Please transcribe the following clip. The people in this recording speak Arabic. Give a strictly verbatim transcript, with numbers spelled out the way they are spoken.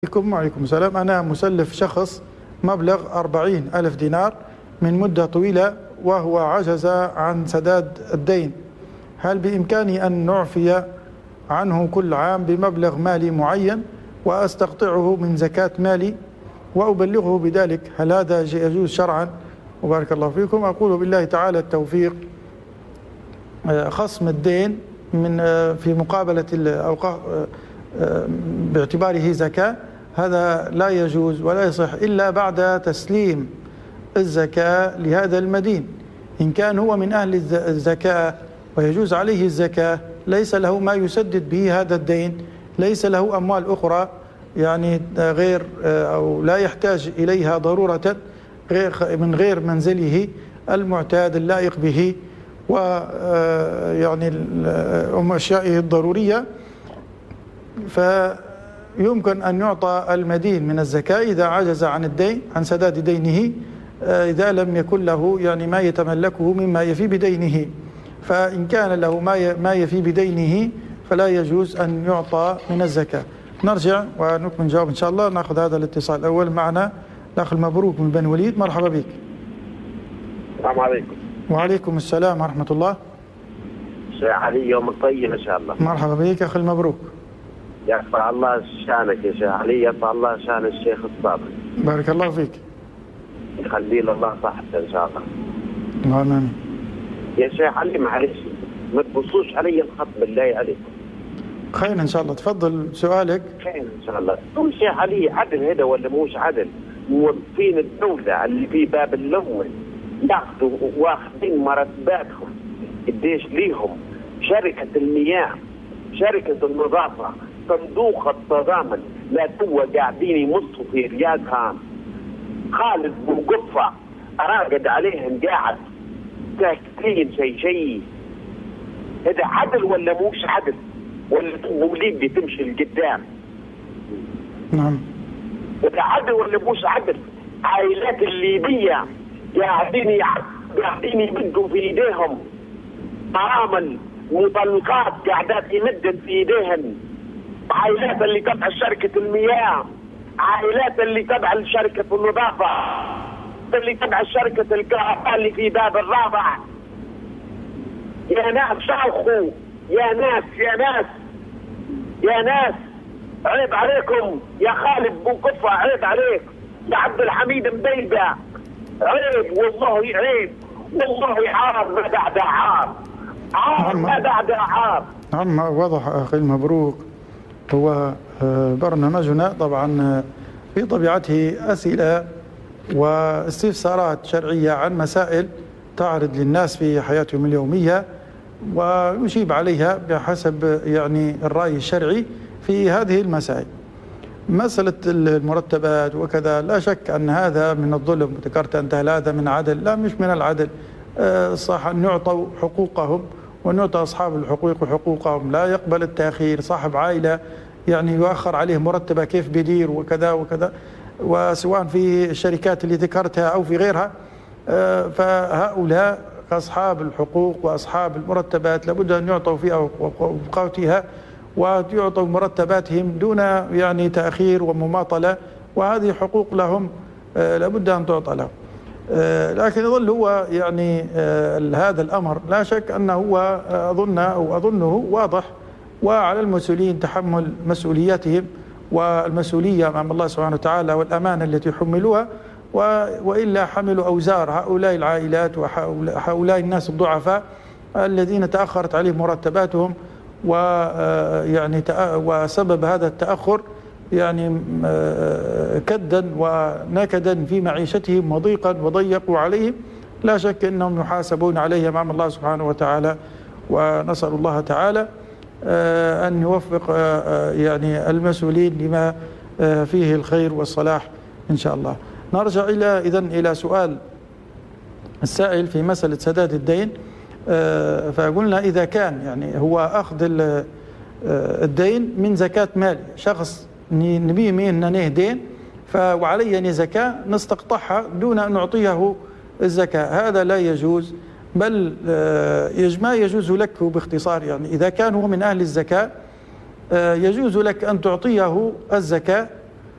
عليكم وعليكم السلام. أنا مسلف شخص مبلغ أربعين ألف دينار من مدة طويلة وهو عجز عن سداد الدين. هل بإمكاني أن نعفي عنه كل عام بمبلغ مالي معين وأستقطعه من زكاة مالي وأبلغه بذلك؟ هل هذا يجوز شرعا؟ وبارك الله فيكم. أقول بالله تعالى التوفيق. خصم الدين من في مقابلة الأوقاف باعتباره زكاة هذا لا يجوز ولا يصح إلا بعد تسليم الزكاة لهذا المدين. إن كان هو من أهل الزكاة ويجوز عليه الزكاة، ليس له ما يسدد به هذا الدين، ليس له أموال أخرى يعني غير أو لا يحتاج إليها ضرورة غير من غير منزله المعتاد اللائق به ويعني أشيائه الضرورية، فيمكن أن يعطى المدين من الزكاة إذا عجز عن الدين عن سداد دينه، إذا لم يكن له يعني ما يتملكه مما يفي بدينه. فإن كان له ما ما يفي بدينه فلا يجوز أن يعطى من الزكاة. نرجع ونكمل نجاوب إن شاء الله. نأخذ هذا الاتصال الأول معنا الأخ المبروك من بن وليد. مرحبا بك. السلام عليكم. وعليكم السلام ورحمة الله. شيخ علي يومك طيب إن شاء الله. مرحبا بك أخي المبروك. يرفع الله شانك يا شيخ علي، يرفع الله شان الشيخ الصابر. بارك الله فيك. يخلي له الله صحته إن شاء الله. اللهم آمين. يا شيخ علي معلش ما تبصوش علي الخط بالله عليكم. خير إن شاء الله، تفضل سؤالك. خير إن شاء الله. قول شيخ علي عدل هذا ولا موش عدل؟ موظفين الدولة اللي في باب الأول ياخذوا واخذين مرتباتهم قديش ليهم، شركة المياه، شركة النظافة، صندوق التضامن، لا توا قاعدين يمصوا في ريادها. خالد بوقفة أراقد عليهم قاعد ساكتين شيء شيء. هذا عدل ولا موش عدل؟ ولا تقولين دي تمشي لقدام؟ نعم. هذا عدل ولا موش عدل؟ عائلات الليبية قاعدين قاعدين يمدوا في ايديهم معامل مطلقات قاعدات يمدن في ايديهن. عائلات اللي تبع شركة المياه، عائلات اللي تبع شركة النظافة، اللي تبع شركة الكهرباء اللي في باب الرابع. يا ناس شاخوا، يا ناس يا ناس يا ناس عيب عليكم. يا خالد بوقفة عيب عليك. يا عبد الحميد مبيبة عيب، والله عيب، والله عار ما بعد عار، عار ما بعد عار. نعم واضح أخي المبروك. هو برنامجنا طبعا في طبيعته أسئلة واستفسارات شرعية عن مسائل تعرض للناس في حياتهم اليومية ونجيب عليها بحسب يعني الرأي الشرعي في هذه المسائل. مسألة المرتبات وكذا لا شك أن هذا من الظلم، ذكرت أنت هل هذا من عدل؟ لا مش من العدل. صح أن يعطوا حقوقهم وأن يعطى أصحاب الحقوق حقوقهم، لا يقبل التأخير. صاحب عائلة يعني يؤخر عليه مرتبة كيف بيدير وكذا وكذا، وسواء في الشركات اللي ذكرتها أو في غيرها، فهؤلاء أصحاب الحقوق وأصحاب المرتبات لابد أن يعطوا في أوقاتها ويعطوا مرتباتهم دون يعني تأخير ومماطلة، وهذه حقوق لهم لابد أن تعطى لهم. لكن يظل هو يعني هذا الأمر لا شك أنه هو أظن أو أظنه واضح، وعلى المسؤولين تحمل مسؤولياتهم والمسؤولية أمام الله سبحانه وتعالى والأمانة التي حملوها، وإلا حملوا أوزار هؤلاء العائلات وهؤلاء الناس الضعفاء الذين تأخرت عليهم مرتباتهم، ويعني وسبب هذا التأخر يعني كدا ونكدا في معيشتهم وضيقا وضيقوا عليهم. لا شك أنهم يحاسبون عليه أمام الله سبحانه وتعالى، ونسأل الله تعالى أن يوفق يعني المسؤولين لما فيه الخير والصلاح إن شاء الله. نرجع إلى إذن إلى سؤال السائل في مسألة سداد الدين. فقلنا إذا كان يعني هو أخذ الدين من زكاة مال، شخص نبي منه دين وعليه زكاة نستقطعها دون أن نعطيه الزكاة، هذا لا يجوز. بل ما يجوز لك باختصار يعني إذا كان هو من أهل الزكاة يجوز لك أن تعطيه الزكاة